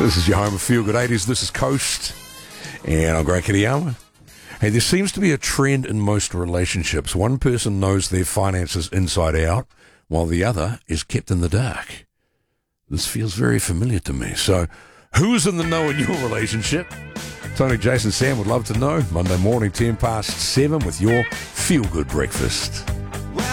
This is your home of Feel Good 80s. This is Coast, and I'm Greg Kitayama. Hey, there seems to be a trend in most relationships. One person knows their finances inside out, while the other is kept in the dark. This feels very familiar to me. So, who's in the know in your relationship? Tony, Jason, Sam would love to know. Monday morning, 10 past 7 with your Feel Good breakfast.